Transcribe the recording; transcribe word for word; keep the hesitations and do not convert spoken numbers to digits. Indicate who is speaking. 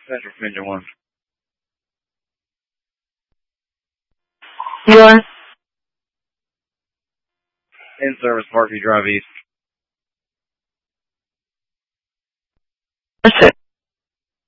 Speaker 1: Central from Engine one.
Speaker 2: You are?
Speaker 1: In service, Parkview Drive East.
Speaker 2: That's it.